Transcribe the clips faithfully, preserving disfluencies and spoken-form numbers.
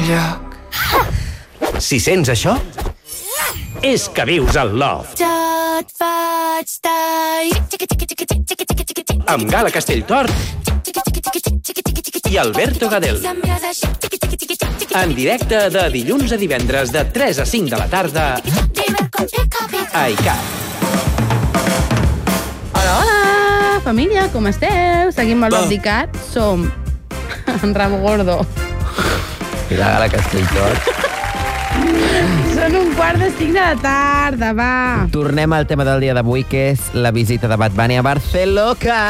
lloc. Si sents això, és que vius al Loft. Jo et faig tall. Amb Gala Castelltort i Alberto Gadel. En directe de dilluns a divendres de tres a cinc de la tarda a I C A T. Hola, hola, família, com esteu? Seguim amb l'Abdicat. Som en Ramo Gordo. I la Gala Castelltort. Són un quart de cinc de la tarda, va. Tornem al tema del dia d'avui, que és la visita de Bad Bunny a Barcelona.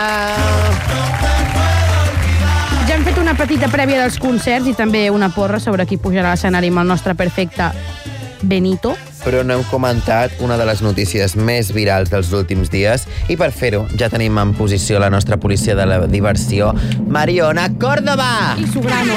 Ja hem fet una petita prèvia dels concerts i també una porra sobre qui pujarà a l'escenari amb el nostre perfecte Benito. Però no hem comentat una de les notícies més virals dels últims dies i per fer-ho ja tenim en posició la nostra policia de la diversió, Mariona Córdoba! I Sobrano.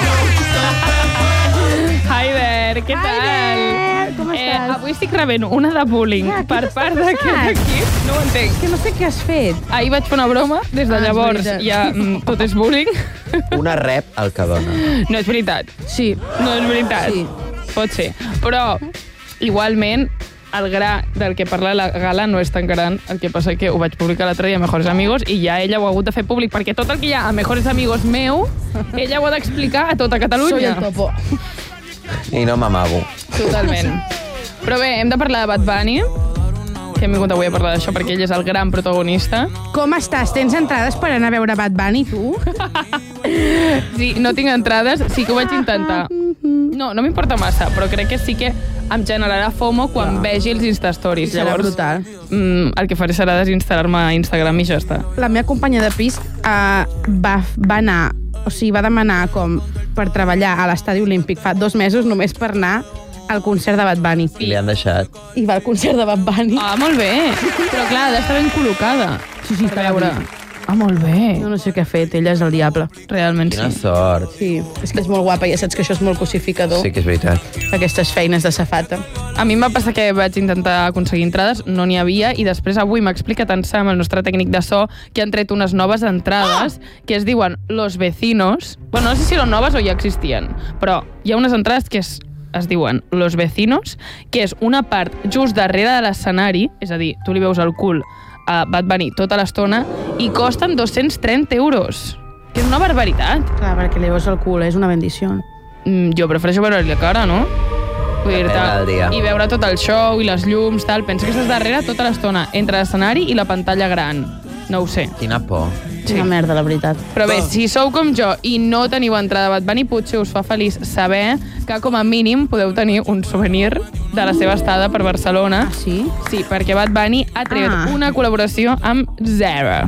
Hi there, què Hi tal? there, com Eh, estàs? avui estic rebent una de bullying Ja, què per t'ha part passat? d'aquest equip. No ho entenc. Que no sé què has fet. Ahir vaig fer una broma, des de Ah, és llavors veritat. ja mm, tot és bullying. Una rep al que dona. No és veritat. Sí. No és veritat. Sí. Pot ser. Però, igualment, el gra del que parla la Gala no és tan gran. El que passa que ho vaig publicar l'altre dia a Mejores Amigos i ja ella ho ha hagut de fer públic, perquè tot el que hi ha a Mejores Amigos meu, ella ho ha d'explicar a tota Catalunya. Soy el topo. I no m'amago. Totalment. Però bé, hem de parlar de Bad Bunny, que hem vingut avui a parlar d'això perquè ell és el gran protagonista. Com estàs? Tens entrades per anar a veure Bad Bunny, tu? Sí, no tinc entrades, sí que ho vaig intentar. No, no m'importa massa, però crec que sí que em generarà FOMO quan Clar. vegi els Instastories. Serà Llavors, brutal. Mm, el que faré serà desinstal·lar-me a Instagram i ja està. La meva companya de pis uh, va, va anar, o sigui, va demanar com per treballar a l'Estadi Olímpic fa dos mesos només per anar al concert de Bad Bunny. I li han deixat. I va al concert de Bad Bunny. Ah, molt bé. Però clar, ha d'estar ben col·locada. Sí, sí, Per està veure. bé. Ah, molt bé. No, no sé què ha fet, ella és el diable. Realment Quina sí. sort. Sí, és que és molt guapa, ja saps que això és molt cosificador, Sí que és veritat. aquestes feines de safata. A mi em va passar que vaig intentar aconseguir entrades, no n'hi havia, i després avui m'ha explicat en Sam, el nostre tècnic de so, que han tret unes noves entrades que es diuen Los Vecinos. Bueno, no sé si eren noves o ja existien, però hi ha unes entrades que es, es diuen Los Vecinos, que és una part just darrere de l'escenari, és a dir, tu li veus el cul a Bad Bunny tota l'estona, i costen dos-cents trenta euros. Que és una barbaritat. Clar, perquè li veus el cul, és una bendició. Mm, jo prefereixo veure-li la cara, no? Vull dir-te, Depèn del dia. i veure tot el show i les llums, tal. Pensa que estàs darrere tota l'estona, entre l'escenari i la pantalla gran. No ho sé. Quina por. Sí. Una merda, la veritat. Però bé, si sou com jo i no teniu entrada a Bad Bunny, potser us fa feliç saber que com a mínim podeu tenir un souvenir de la seva estada per Barcelona. Ah, sí? Sí, perquè Bad Bunny ha tret Ah. una col·laboració amb Zara.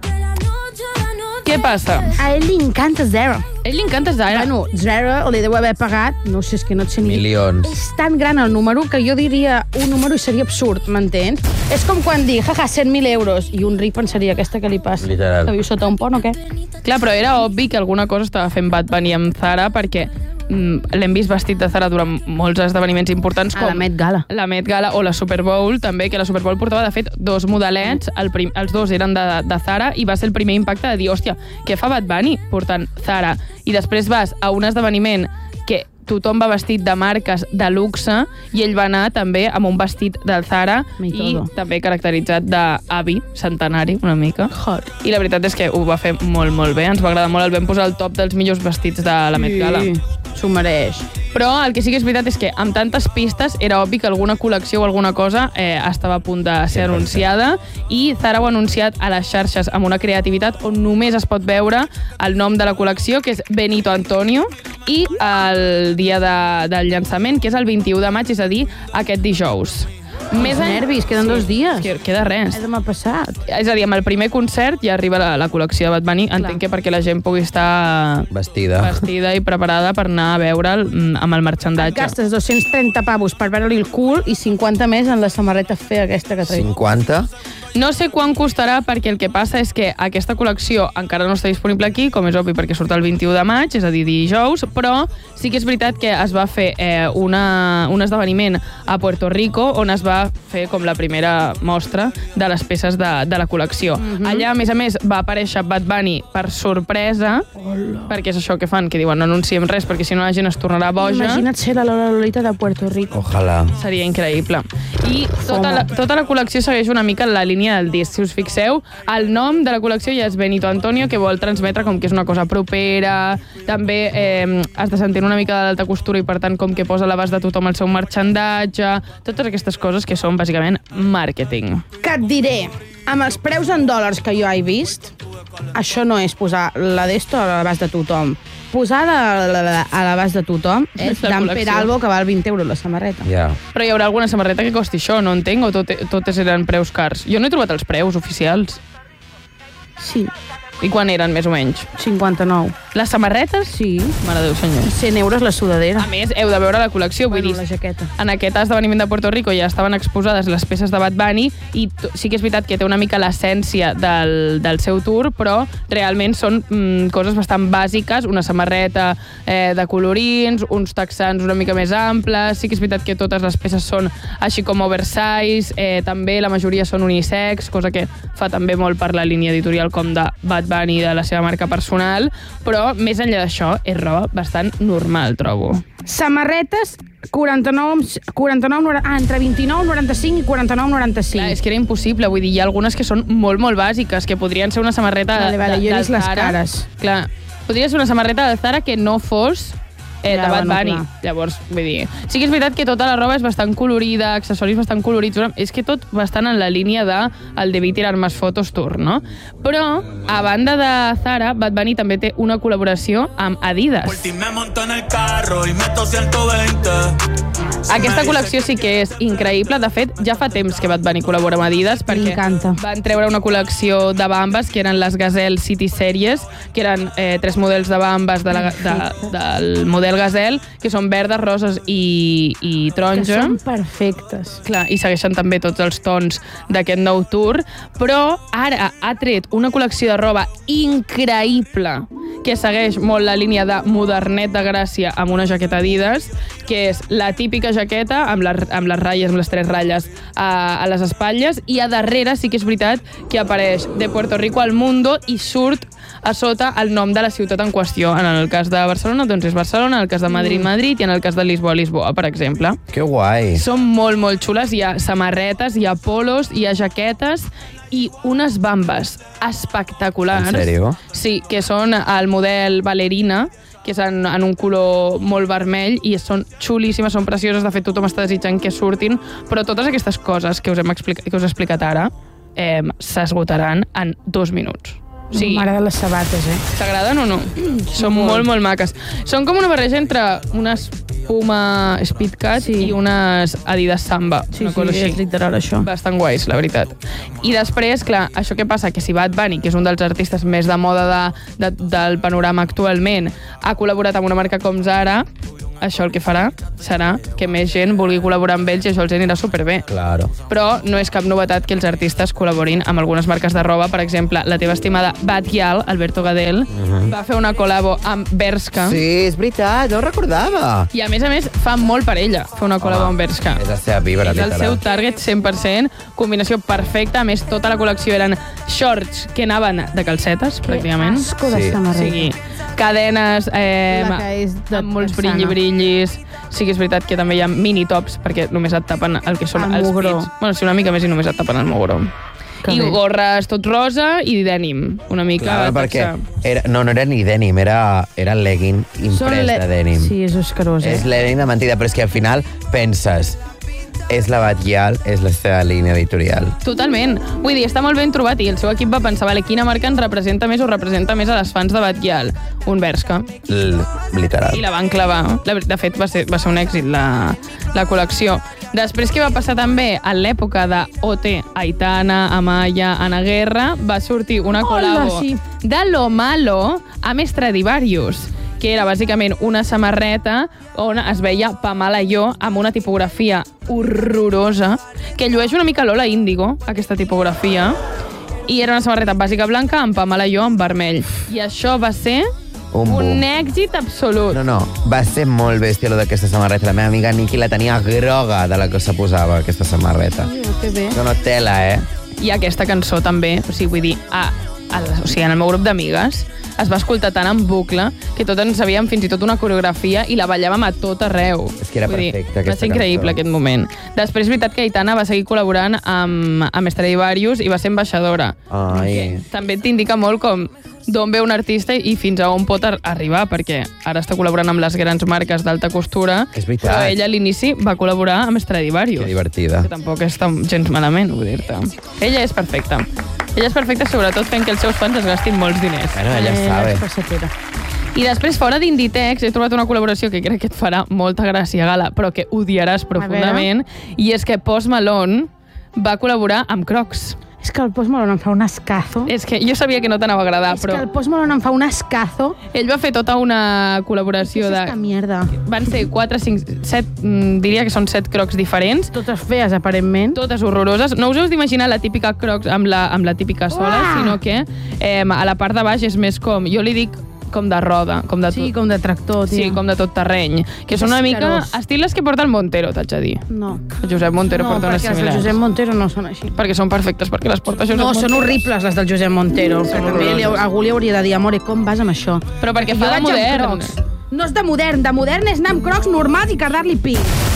Què passa? A ell li encanta Zero. A ell li encanta Zara. Bueno, Zero li deu haver pagat, no sé, és que no et sé ni... Milions. És tan gran el número que jo diria un número i seria absurd, m'entens? És com quan dic, jaja, cent mil euros, i un ric pensaria, aquesta que li passa? Literal. Que viu sota un pont o què? Clar, però era obvi que alguna cosa estava fent Bad Bunny amb Zara, perquè mm, l'hem vist vestit de Zara durant molts esdeveniments importants, A com la Met Gala. la Met Gala o la Super Bowl, també, que la Super Bowl portava, de fet, dos modelets, el prim, els dos eren de, de Zara, i va ser el primer impacte de dir, hòstia, què fa Bad Bunny portant Zara? I després vas a un esdeveniment que tothom va vestit de marques de luxe i ell va anar també amb un vestit del Zara Mi i todo. també caracteritzat d'avi, centenari, una mica. Hot. I la veritat és que ho va fer molt, molt bé. Ens va agradar molt. El vam posar al top dels millors vestits de la Met Gala. Sí, s'ho mereix. Però el que sí que és veritat és que amb tantes pistes era obvi que alguna col·lecció o alguna cosa eh, estava a punt de ser anunciada, i Zara ho ha anunciat a les xarxes amb una creativitat on només es pot veure el nom de la col·lecció, que és Benito Antonio, i el dia de, del llançament, que és el vint-i-u de maig, és a dir, aquest dijous. Més nervis, queden dos dies. Que, queda res. És demà passat. És a dir, amb el primer concert ja arriba la, la col·lecció de Bad Bunny. Entenc que perquè la gent pugui estar Vestida. vestida i preparada per anar a veure'l mm, amb el marxandatge. Gastes dos-cents trenta pavos per veure-li el cul i cinquanta més en la samarreta fea aquesta que traig. cinquanta? No sé quan costarà, perquè el que passa és que aquesta col·lecció encara no està disponible aquí, com és obvi perquè surt el vint-i-u de maig, és a dir, dijous, però sí que és veritat que es va fer eh, una, un esdeveniment a Puerto Rico on es va va fer com la primera mostra de les peces de, de la col·lecció. Mm-hmm. Allà, a més a més, va aparèixer Bad Bunny per sorpresa, Hola. perquè és això que fan, que diuen no anunciem res perquè si no la gent es tornarà boja. Imagina't ser la Lola Lolita de Puerto Rico. Ojalà. Seria increïble. I tota la, tota la col·lecció segueix una mica la línia del disc. Si us fixeu, el nom de la col·lecció ja és Benito Antonio, que vol transmetre com que és una cosa propera, també eh, has de sentir una mica de l'alta costura i per tant com que posa a l'abast de tothom el seu marxandatge, totes aquestes coses que són bàsicament màrqueting. Que et diré, amb els preus en dòlars que jo he vist, això no és posar la d'esto a l'abast de tothom. Posar a l'abast de tothom és d'en Peralbo, que val vint euros la samarreta. Ja. Però hi haurà alguna samarreta que costi això, no entenc, o tot, totes eren preus cars? Jo no he trobat els preus oficials. Sí. I quan eren, més o menys? cinquanta-nou. Les samarretes? Sí. Mare de Déu, senyor. cent euros la sudadera. A més, heu de veure la col·lecció, vull Bueno, dir, la jaqueta. en aquest esdeveniment de Puerto Rico ja estaven exposades les peces de Bad Bunny i t- sí que és veritat que té una mica l'essència del, del seu tour, però realment són mm, coses bastant bàsiques, una samarreta eh, de colorins, uns texans una mica més amples, sí que és veritat que totes les peces són així com oversize, eh, també la majoria són unisex, cosa que fa també molt per la línia editorial com de Bad Bunny, de la seva marca personal, però més enllà d'això és roba bastant normal, trobo. Samarretes, quaranta-nou, quaranta-nou, ah, entre vint-i-nou, noranta-cinc i quaranta-nou, noranta-cinc. Clar, és que era impossible, vull dir, hi ha algunes que són molt, molt bàsiques, que podrien ser una samarreta Vale, vale, de, jo he del vist les Zara. cares. Clar, podria ser una samarreta del Zara que no fos eh, Ja, de Bad bueno, Bunny. clar. Llavors, vull dir, sí que és veritat que tota la roba és bastant colorida, accessoris bastant colorits, és que tot bastant en la línia de el debí tirar más fotos tour, no? Però, a banda de Zara, Bad Bunny també té una col·laboració amb Adidas. Aquesta col·lecció sí que és increïble. De fet, ja fa temps que Bad Bunny col·labora amb Adidas perquè M'encanta. van treure una col·lecció de bambes que eren les Gazelle City Series, que eren eh, tres models de bambes de la, de, del model Gazelle, que són verdes, roses i, i Que taronja. són perfectes. Clar, i segueixen també tots els tons d'aquest nou tour, però ara ha tret una col·lecció de roba increïble que segueix molt la línia de modernet de Gràcia amb una jaqueta Adidas, que és la típica jaqueta amb, la, amb les ratlles, amb les tres ratlles a, a les espatlles, i a darrere sí que és veritat que apareix de Puerto Rico al mundo i surt a sota el nom de la ciutat en qüestió. En el cas de Barcelona, doncs és Barcelona, en el cas de Madrid, Madrid, i en el cas de Lisboa, Lisboa, per exemple. Que guai. Són molt, molt xules. Hi ha samarretes, hi ha polos, hi ha jaquetes i unes bambes espectaculars. En sèrio? Sí, que són el model ballerina, que és en, en un color molt vermell i són xulíssimes, són precioses. De fet, tothom està desitjant que surtin, però totes aquestes coses que us, hem explicat, que us he explicat ara eh, s'esgotaran en dos minuts. Sí. Mare de les sabates, eh? T'agraden o no? Són molt. molt, molt maques. Són com una barreja entre unes Puma Speedcat Sí. i unes Adidas Samba. Sí, una cosa sí, així. és literal això. Bastant guais, la veritat. I després, clar, això què passa? Que si Bad Bunny, que és un dels artistes més de moda de, de, del panorama actualment, ha col·laborat amb una marca com Zara, això el que farà serà que més gent vulgui col·laborar amb ells i això els anirà superbé. Claro. Però no és cap novetat que els artistes col·laborin amb algunes marques de roba. Per exemple, la teva estimada Batgyal, Alberto Gadel, uh-huh. va fer una col·labo amb Bershka. Sí, és veritat, no ho recordava. I a més a més fa molt per ella fer una col·labo amb Bershka. És la seva vibra, És el literal. seu target cent per cent, combinació perfecta. A més, tota la col·lecció eren shorts que anaven de calcetes, pràcticament. Que asco de Sí. O samarreta. sigui, cadenes eh, La que és de amb molts texana. brilli-brillis. Sí que és veritat que també hi ha mini-tops, perquè només et tapen el que són El els mugró. pits. Bueno, sí, una mica més i només et tapen el mugró. Que I bé. gorres tot rosa i dènim, una mica. Clar, perquè taxa. era, no, no era ni denim, era, era legging imprès le- de denim. Sí, és escarós, eh? És legging de mentida, però és que al final penses, és la Batgyal, és la seva línia editorial. Totalment. Vull dir, està molt ben trobat i el seu equip va pensar, vale, quina marca ens representa més o representa més a les fans de Batgyal? Un Bershka. L literal. I la van clavar. La- De fet, va ser, va ser un èxit la, la col·lecció. Després, què va passar també? A l'època de O T, Aitana, Amaya, Ana Guerra, va sortir una Hola, col·labo sí. de Lo Malo amb Stradivarius, que era bàsicament una samarreta on es veia Pamela Jo amb una tipografia horrorosa, que llueix una mica Lola Índigo, aquesta tipografia, i era una samarreta bàsica blanca amb Pamela Jo en vermell. I això va ser Un boom. Un èxit absolut. No, no, va ser molt bèstia lo d'aquesta samarreta. La meva amiga Niki la tenia groga de la que se posava, aquesta samarreta. Que bé. No, no, tela, eh? I aquesta cançó també, o sigui, vull dir, a, a, o sigui, en el meu grup d'amigues es va escoltar tant en bucle que totes en sabíem fins i tot una coreografia i la ballàvem a tot arreu. És que era Vull dir, perfecta, va aquesta ser increïble cançó. aquest moment. Després, és veritat que Aitana va seguir col·laborant amb, amb Stradivarius i va ser ambaixadora. Ai. També t'indica molt com d'on ve un artista i fins a on pot ar arribar, perquè ara està col·laborant amb les grans marques d'alta costura, És veritat. però ella a l'inici va col·laborar amb Stradivarius. Que divertida. Que tampoc és tan gens malament, vull dir-te. Ella és perfecta. Ella és perfecta sobretot fent que els seus fans es gastin molts diners. Bueno, ella sabe. Passatera. I després, fora d'Inditex, he trobat una col·laboració que crec que et farà molta gràcia, Gala, però que odiaràs profundament, i és que Post Malone va col·laborar amb Crocs. És que el Post Malone em fa un escazo. És que jo sabia que no t'anava a agradar, És però que el Post Malone em fa un escazo. ell va fer tota una col·laboració Què és de... esta mierda? Van ser quatre, cinc, set, mm, diria que són set crocs diferents, Totes fees, aparentment. totes horroroses. No us heu d'imaginar la típica crocs amb la, amb la típica sola, Uah! sinó que eh, a la part de baix és més com... Jo li dic com de roda, com de tot. Sí, com de tractor, tio. Sí, com de tot terreny. Que són una mica Escarós. estiles que porta el Montero, t'haig de dir. No. El Josep Montero No, porta unes perquè les del similars. Josep Montero no són així. Perquè són perfectes, perquè les porta Josep No, Montero. són horribles, les del Josep Montero. Són També li, horroroses. algú li hauria de dir, amore, com vas amb això? Però perquè fa Jo de vaig amb modern. Crocs. No és de modern, de modern és anar amb crocs normals i quedar-li pi.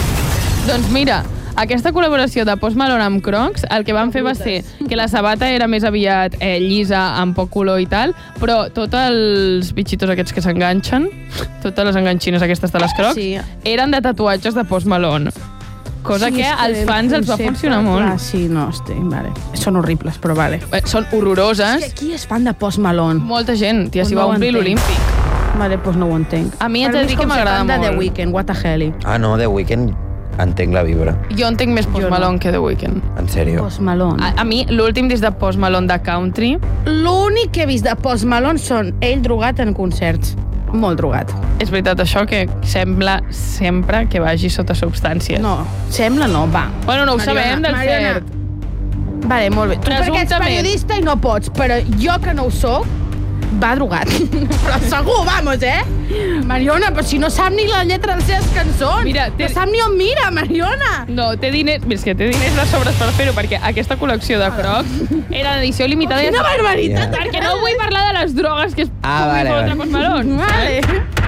Doncs mira, aquesta col·laboració de Post Malone amb Crocs, el que van fer va ser que la sabata era més aviat eh, llisa, amb poc color i tal, però tots els bitxitos aquests que s'enganxen, totes les enganxines aquestes de les Crocs, Sí. eren de tatuatges de Post Malone. Cosa Sí, que és als el fans els va concepte, funcionar molt. Clar, sí, no, estic, vale. Són horribles, però vale. Eh, Són És que horroroses. qui és fan de Post Malone? Molta gent, tia, s'hi No va ho omplir entenc. l'Olímpic. Vale, doncs no ho entenc. A mi Per haig de és dir com que ser m'agrada fan de molt. The Weeknd, what the hell. Ah, no, The Weeknd entenc la vibra. Jo entenc més Post Jo no. Malone que The Weeknd. En sèrio. Post Malone. A, a mi, l'últim disc de Post Malone de Country, L'únic que he vist de Post Malone són ell drogat en concerts. Molt drogat. és veritat això que sembla sempre que vagi sota substàncies. No, sembla no, va. Bueno, no ho Mariona, sabem del Mariona. cert. Vale, molt bé. Tu perquè ets Presumptament. periodista i no pots, però jo que no ho soc, va drogat. Però segur, vamos, eh? Mariona, però si no sap ni la lletra de les seves cançons. Mira, té- No sap ni on mira, Mariona. No, té diners, és que té diners de sobres per fer-ho, perquè aquesta col·lecció de Crocs era d'edició limitada. i Quina es- barbaritat. Ja. Perquè no vull parlar de les drogues que es Ah, puguin vale, fotre vale. Post Malone. Vale.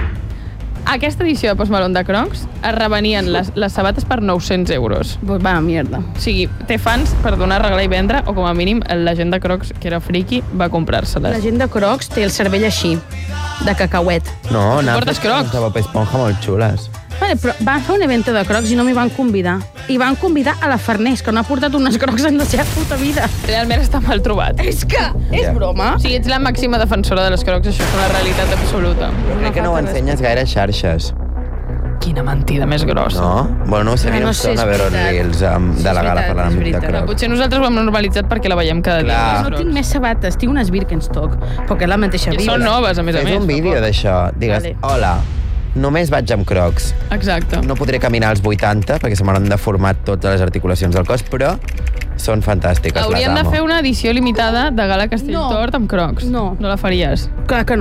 Aquesta edició de Post Malone de Crocs es revenien les, les sabates per nou-cents euros. Pues va, mierda. O sigui, té fans per donar, arreglar i vendre, o com a mínim la gent de Crocs, que era friki, va La comprar-se-les. gent de Crocs té el cervell així, de cacauet. No, n'han portes fet Crocs? de Bob Esponja molt xules. Vale, però van fer un event de Crocs i no m'hi van convidar. I van convidar a la Farners, que no ha portat unes Crocs en la seva puta vida. Realment està mal trobat. És que és Ja. broma. O sigui, ets la màxima defensora de les Crocs, això és una realitat absoluta. Crec que no ho falta ensenyes gaire a xarxes. Quina mentida més grossa. No? Bueno, no ho sé, Ah, a mi no no em sé, és sona veure veritat. reels um, Sí, de és la gala veritat, parlant és amb de veritat. Crocs. Potser nosaltres ho hem normalitzat perquè la veiem cada dia. Clar. les No Crocs. tinc més sabates, tinc unes Birkenstock, perquè és la mateixa I vida. són noves, a més a Fes més. un vídeo tampoc. d'això. Digues, Vale. hola, només vaig amb Crocs. Exacte. No podré caminar als vuitanta perquè se m'hauran deformat totes les articulacions del cos, però són fantàstiques, Hauríem les de amo. fer una edició limitada de Gala Castelltort No. amb Crocs. No. No la faries? Clar que no.